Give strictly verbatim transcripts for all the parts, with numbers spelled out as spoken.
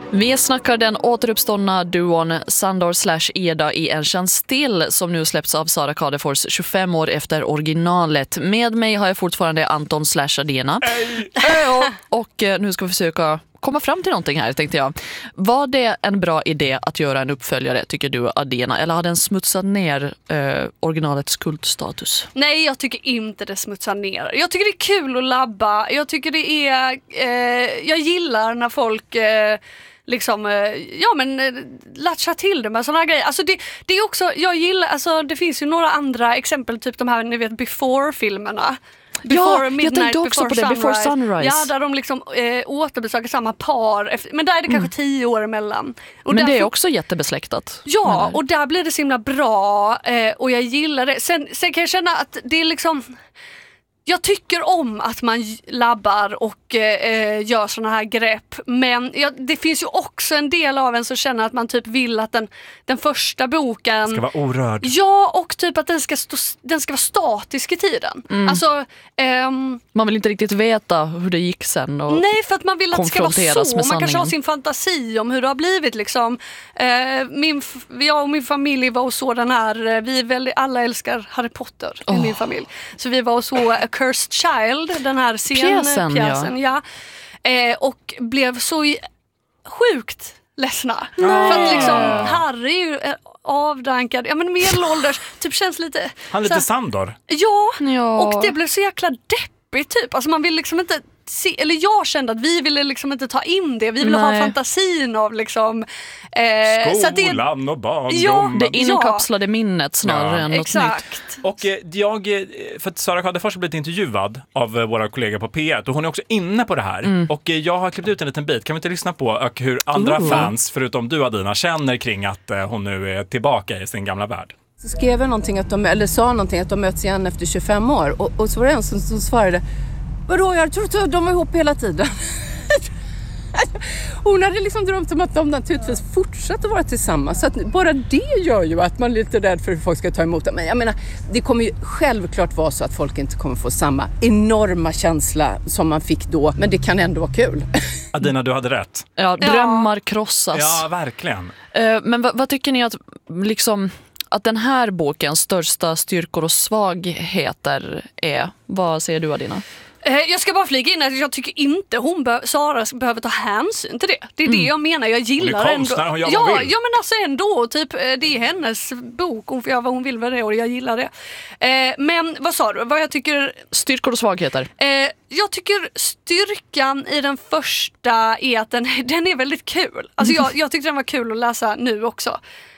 Vi snackar den återuppståndna duon Sandor slash Eda i En chans till som nu släppts av Sara Kadefors tjugofem år efter originalet. Med mig har jag fortfarande Anton slash Adina. Hey. Och nu ska vi försöka komma fram till någonting här, tänkte jag. Var det en bra idé att göra en uppföljare, tycker du, Adina? Eller har den smutsat ner eh, originalets kultstatus? Nej, jag tycker inte det smutsar ner. Jag tycker det är kul att labba. Jag tycker det är... Eh, jag gillar när folk... Eh, liksom, eh, ja men eh, latcha till det med sådana grejer. Alltså det, det är också, jag gillar, alltså det finns ju några andra exempel, typ de här, ni vet, Before-filmerna. Before ja, Midnight, jag tänkte också before på det, sunrise. Before Sunrise. Ja, där de liksom eh, återbesöker samma par. Efter, men där är det kanske mm. tio år emellan. Och men därför, det är också jättebesläktat. Ja, och där blir det så himla bra. Eh, och jag gillar det. Sen, sen kan jag känna att det är liksom... Jag tycker om att man labbar och eh, gör såna här grepp. Men ja, det finns ju också en del av en som känner att man typ vill att den, den första boken ska vara orörd. Ja, och typ att den ska, stå, den ska vara statisk i tiden. Mm. Alltså, ehm, man vill inte riktigt veta hur det gick sen. Och nej, för att man vill att det ska vara så. Man kanske har sin fantasi om hur det har blivit. Liksom. Eh, min, jag och min familj var och så den här. Vi väl, alla älskar Harry Potter oh. i min familj. Så vi var och så Cursed Child, den här scenpjäsen, pjäsen, ja. ja. Eh, och blev så sjukt ledsna. Nej. För att liksom, Harry är ju avdankad, ja men medelålders, typ känns lite... Han är lite så, Sandor. Ja, ja, och det blev så jäkla deppigt typ. Alltså man vill liksom inte... Se, eller jag kände att vi ville liksom inte ta in det. Vi ville Nej. ha fantasin av liksom... Eh, Skolan det, och barndomen. Ja, det inkapslade ja. minnet snarare ja. än något Exakt. nytt. Och eh, jag, för att Sara Kadefors har blivit intervjuad av eh, våra kollegor på P ett och hon är också inne på det här. Mm. Och eh, jag har klippt ut en liten bit. Kan vi inte lyssna på och hur andra uh. fans, förutom du Adina, känner kring att eh, hon nu är tillbaka i sin gamla värld? Så skrev jag någonting att de, eller sa någonting att de möts igen efter tjugofem år. Och, och så var det en som, som svarade: vadå, jag tror att de var ihop hela tiden. Hon hade liksom drömt om att de naturligtvis fortsätter vara tillsammans. Så att bara det gör ju att man är lite rädd för hur folk ska ta emot det. Men jag menar, det kommer ju självklart vara så att folk inte kommer få samma enorma känsla som man fick då. Men det kan ändå vara kul. Adina, du hade rätt. Ja, drömmar krossas. Ja, verkligen. Men vad, vad tycker ni att liksom... att den här bokens största styrkor och svagheter är? Vad säger du, Adina? Jag ska bara flyga in att jag tycker inte hon be- Sara behöver ta hänsyn till det. Det är mm. det jag menar. Jag gillar hon är konstnär, ändå. hon gör ja, vad hon vill. ja, men alltså ändå typ, det är hennes bok. Hon får göra vad hon vill med det och jag gillar det. Eh, men vad sa du? Vad jag tycker... Styrkor och svagheter. Eh, jag tycker styrkan i den första är att den, den är väldigt kul. Alltså jag, jag tyckte den var kul att läsa nu också.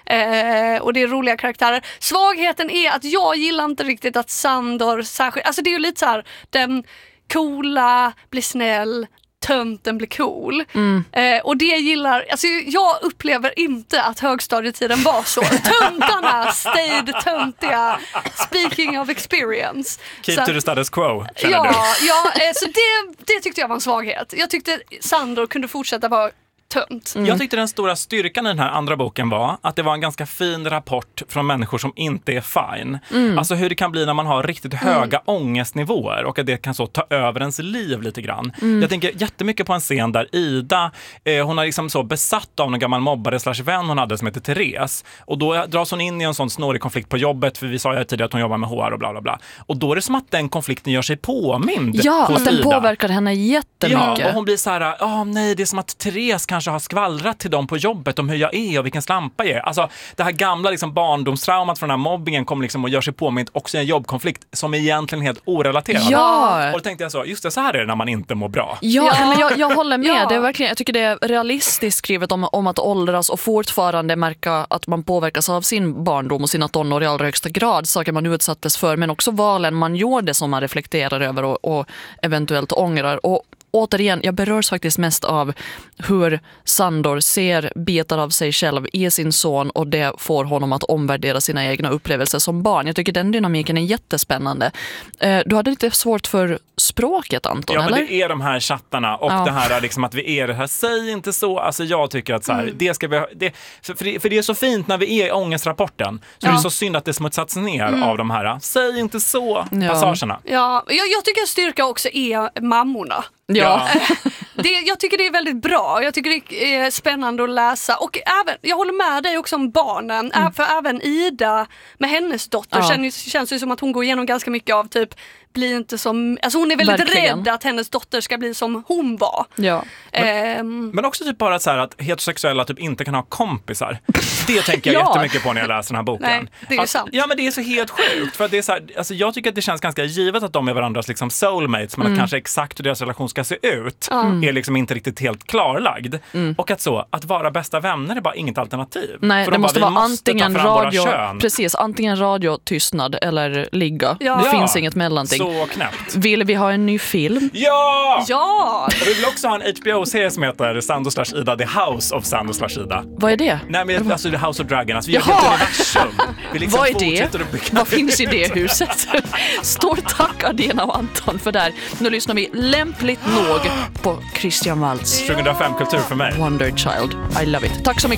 Eh, och det är roliga karaktärer. Svagheten är att jag gillar inte riktigt att Sandor särskilt... Alltså det är ju lite så här, den coola blir snäll, tönten blir cool. Mm. Eh, och det gillar... Alltså jag upplever inte att högstadietiden var så. Töntarna stayed töntiga. Speaking of experience. Keep så, to the status quo, känner ja, du? ja, eh, så det, det tyckte jag var en svaghet. Jag tyckte Sandor kunde fortsätta vara tönt. Mm. Jag tyckte den stora styrkan i den här andra boken var att det var en ganska fin rapport från människor som inte är fine. Mm. Alltså hur det kan bli när man har riktigt höga mm. ångestnivåer och att det kan så ta över ens liv lite grann. Mm. Jag tänker jättemycket på en scen där Ida, eh, hon är liksom så besatt av en gammal mobbare slash vän hon hade som heter Therese. Och då dras hon in i en sån snårig konflikt på jobbet, för vi sa ju tidigare att hon jobbar med H R och bla bla bla. Och då är det som att den konflikten gör sig påmind. Ja, hos att den Ida. påverkar henne jättemycket. Ja, och hon blir så här, ja oh, nej, det är som att Therese kanske har skvallrat till dem på jobbet om hur jag är och vilken slampa jag är. Alltså det här gamla liksom barndomstraumat från den här mobbingen kommer liksom och gör sig påmint också i en jobbkonflikt som är egentligen helt orelaterad. Ja. Och då tänkte jag så, just det, så här är det när man inte mår bra. Ja, ja. men jag, jag håller med. Ja. Det är verkligen, jag tycker det är realistiskt skrivet om, om att åldras och fortfarande märka att man påverkas av sin barndom och sina tonår i allra högsta grad. Saker man utsattes för, men också valen man gjorde som man reflekterar över och, och eventuellt ångrar. Och återigen, jag berörs faktiskt mest av hur Sandor ser bitar av sig själv i sin son och det får honom att omvärdera sina egna upplevelser som barn. Jag tycker den dynamiken är jättespännande. Du hade lite svårt för språket, Anton, ja, eller? Ja, men det är de här chattarna och ja. det här liksom att vi är det här, säg inte så. Alltså jag tycker att så här, mm. det ska vi, det, för, det, för det är så fint när vi är i ångestrapporten. Så ja. det är så synd att det smutsats ner mm. av de här, säg inte så, ja. passagerna. Ja, jag, jag tycker styrka också är mammorna. Ja. Det, jag tycker det är väldigt bra. Jag tycker det är spännande att läsa. Och även, jag håller med dig också om barnen. Mm. För även Ida med hennes dotter Ja. känns, känns det som att hon går igenom ganska mycket av typ blir inte som, alltså hon är väldigt Verkligen. rädd att hennes dotter ska bli som hon var. Ja. Ehm, Men också typ bara så här att heterosexuella typ inte kan ha kompisar. Det tänker jag Ja. jättemycket på när jag läser den här boken. Nej, det är ju att, sant. Ja, men det är så helt sjukt. För att det är så här, alltså jag tycker att det känns ganska givet att de är varandras liksom soulmates, men Mm. att kanske exakt hur deras relation ska se ut Mm. är liksom inte riktigt helt klarlagd. Och att så, att vara bästa vänner är bara inget alternativ. Nej, För det de måste bara, vara vi måste antingen ta fram våra radio, kön. precis, antingen radiotystnad eller ligga. Ja. Det Ja. finns inget mellanting. Så knäppt. Vill vi ha en ny film? Ja! ja! Och vi vill också ha en H B O-serie som heter Sando slash Ida, The House of Sando slash Ida. Vad är det? Nej, men alltså The House of Dragon, alltså vi gör Jaha! ett universum. Vi liksom Vad är det? fortsätter att bygga. Vad finns i det huset? Stort tack Adina och Anton för det här. Nu lyssnar vi lämpligt nog på Christian Waltz tjugohundrafem kultur för mig. Wonder Child. I love it. Tack så mycket.